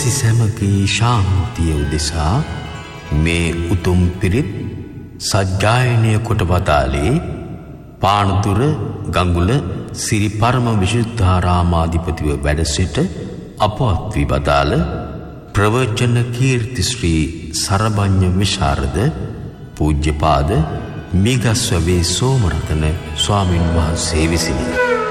ලෝකවාසී සැමගේ ශාන්තිය උදෙසා මේ උතුම් පිරිත් සජ්ජායනය කොට වදාළේ පානදුර ගඟුල සිරි පරම විශුද්ධාරාමාධිපතිව වැඩ සිට අපවත් වී වදාළ ප්‍රවචන කීර්ති ශ්‍රී සරභඤ්ඤ විශාරද පූජ්‍යපාද මිගස්වැවේ සෝමරතන ස්වාමින් වහන්සේ විසිනි.